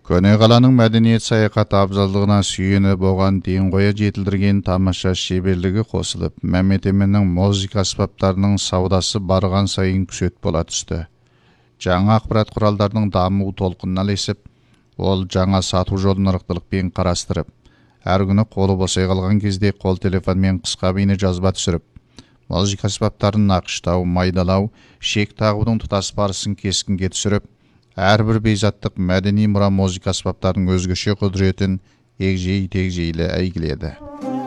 Көне қаланың мәдениет саяхат абзалдығына сүйеніп оған дейін қоя жетілдірген тамаша шеберлігі қосылып, Мәмет Еменнің музыка аспаптарының саудасы барған сайын күсет бола түсті. Жаңа ақпарат құралдарының даму толқынына ілесіп, ол жаңа сату жолын ырықтылықпен қарастырып, әр күні қолы босай қалған кезде қол телефонмен қысқа бейне жазба түсіріп, музыка аспаптарын нақыштау, майдалау, шек тағудың тұтас барысын кескінге түсіріп, әрбір бейзаттық мәдени мұра музыка аспаптарының өзгеше құдіретін егжей-тегжейлі әйгіледі.